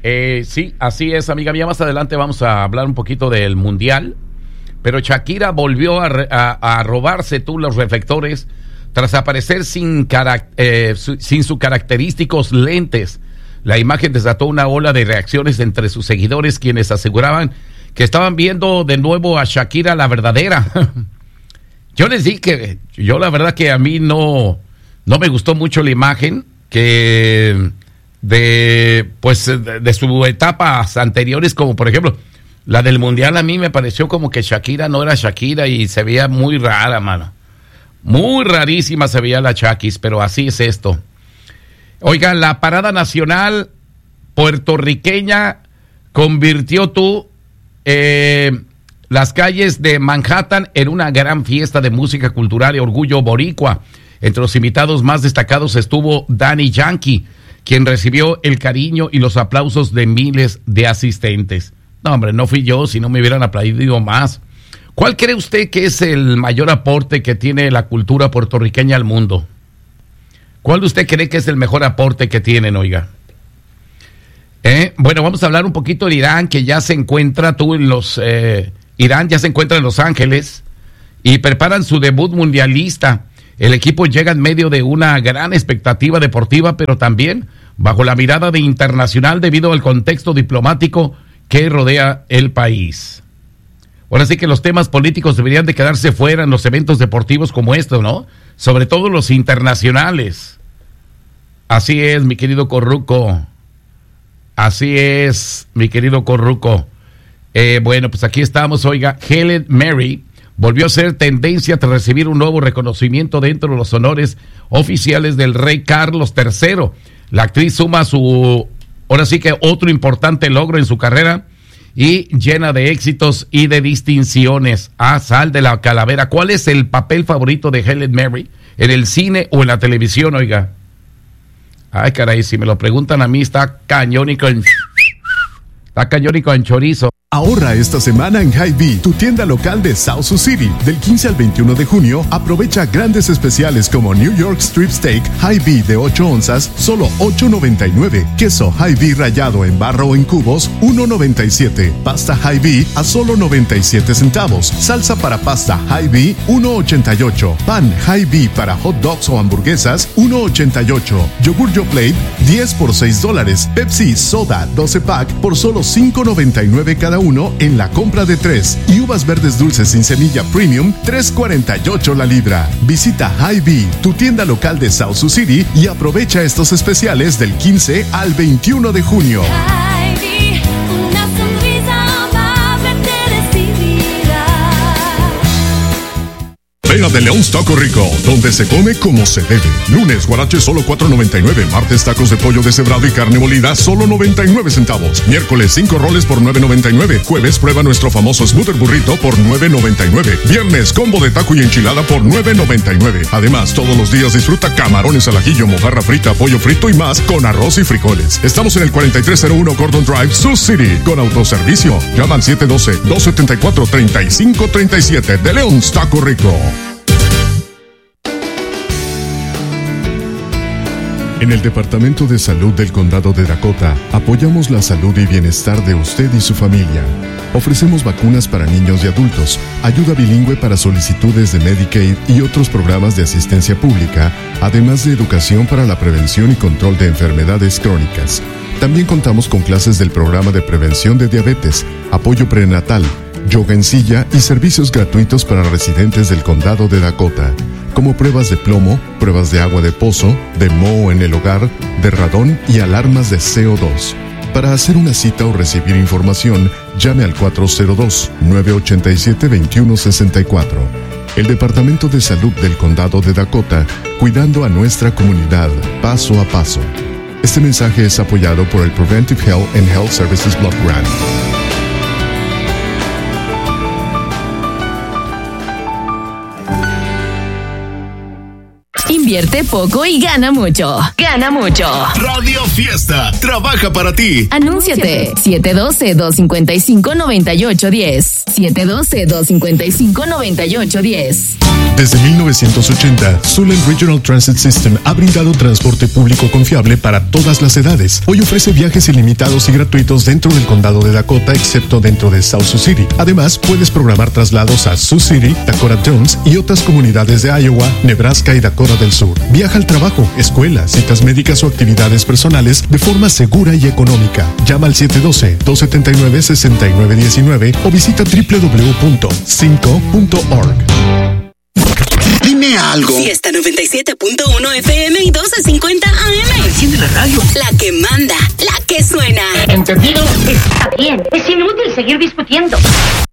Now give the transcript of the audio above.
Sí, así es, amiga mía. Más adelante vamos a hablar un poquito del Mundial. Pero Shakira volvió a robarse los reflectores tras aparecer sin sus característicos lentes. La imagen desató una ola de reacciones entre sus seguidores, quienes aseguraban que estaban viendo de nuevo a Shakira la verdadera. Yo les dije que yo la verdad que a mí no me gustó mucho la imagen que de sus etapas anteriores, como por ejemplo la del Mundial. A mí me pareció como que Shakira no era Shakira y se veía muy rara, mano. Muy rarísima se veía la Shakis, pero así es esto. Oigan, la parada nacional puertorriqueña convirtió las calles de Manhattan en una gran fiesta de música cultural y orgullo boricua. Entre los invitados más destacados estuvo Daddy Yankee, quien recibió el cariño y los aplausos de miles de asistentes. No, hombre, no fui yo, si no me hubieran aplaudido más. ¿Cuál cree usted que es el mayor aporte que tiene la cultura puertorriqueña al mundo? ¿Cuál usted cree que es el mejor aporte que tienen, oiga? Bueno, vamos a hablar un poquito de Irán, que ya se encuentra Irán ya se encuentra en Los Ángeles y preparan su debut mundialista. El equipo llega en medio de una gran expectativa deportiva, pero también bajo la mirada de internacional debido al contexto diplomático que rodea el país. Ahora sí que los temas políticos deberían de quedarse fuera en los eventos deportivos como estos, ¿no? Sobre todo los internacionales. Así es, mi querido Corruco. Así es, mi querido Corruco. Bueno, pues aquí estamos, oiga. Halle Berry volvió a ser tendencia tras recibir un nuevo reconocimiento dentro de los honores oficiales del rey Carlos III. La actriz suma ahora sí que otro importante logro en su carrera y llena de éxitos y de distinciones. Sal de la calavera. ¿Cuál es el papel favorito de Halle Berry en el cine o en la televisión, oiga? Ay, caray, si me lo preguntan a mí, está cañónico en chorizo. Ahorra esta semana en Hy-Vee, tu tienda local de South Sioux City. Del 15 al 21 de junio, aprovecha grandes especiales como New York Strip Steak Hy-Vee de 8 onzas, solo $8.99. Queso Hy-Vee rallado en barra o en cubos, $1.97. Pasta Hy-Vee a solo 97 centavos. Salsa para pasta Hy-Vee, $1.88. Pan Hy-Vee para hot dogs o hamburguesas, $1.88. Yogur Yoplait, 10 por $6. Pepsi Soda 12 pack por solo $5.99 cada uno en la compra de 3. Y uvas verdes dulces sin semilla premium, $3.48 la libra. Visita Hy-Vee, tu tienda local de South Sioux City, y aprovecha estos especiales del 15 al 21 de junio. Hy-Vee, una sonrisa amable te recibirá. Ven a De Leon's Taco Rico, donde se come como se debe. Lunes, guaraches solo $4.99. Martes, tacos de pollo deshebrado y carne molida, solo 99 centavos. Miércoles, 5 roles por $9.99. Jueves, prueba nuestro famoso Smoother Burrito por $9.99. Viernes, combo de taco y enchilada por $9.99. Además, todos los días disfruta camarones al ajillo, mojarra frita, pollo frito y más con arroz y frijoles. Estamos en el 4301 Gordon Drive, Sioux City, con autoservicio. Llama al 712-274-3537. De Leon's Taco Rico. En el Departamento de Salud del Condado de Dakota, apoyamos la salud y bienestar de usted y su familia. Ofrecemos vacunas para niños y adultos, ayuda bilingüe para solicitudes de Medicaid y otros programas de asistencia pública, además de educación para la prevención y control de enfermedades crónicas. También contamos con clases del programa de prevención de diabetes, apoyo prenatal, yoga en silla y servicios gratuitos para residentes del Condado de Dakota, como pruebas de plomo, pruebas de agua de pozo, de moho en el hogar, de radón y alarmas de CO2. Para hacer una cita o recibir información, llame al 402-987-2164. El Departamento de Salud del Condado de Dakota, cuidando a nuestra comunidad paso a paso. Este mensaje es apoyado por el Preventive Health and Health Services Block Grant. Invierte poco y gana mucho. Gana mucho. Radio Fiesta. Costa trabaja para ti. Anúnciate 712-255-9810. 712-255-9810. Desde 1980, Zulen Regional Transit System ha brindado transporte público confiable para todas las edades. Hoy ofrece viajes ilimitados y gratuitos dentro del condado de Dakota, excepto dentro de South Sioux City. Además, puedes programar traslados a Sioux City, Dakota Jones y otras comunidades de Iowa, Nebraska y Dakota del Sur. Viaja al trabajo, escuela, citas médicas o actividades personales de forma segura y económica. Llama al 712-279-6919 o visita www.cinco.org. Dime algo. Fiesta 97.1 FM y 1250 AM. Enciende la radio. La que manda, la que suena. ¿Entendido? Está bien, es inútil seguir discutiendo.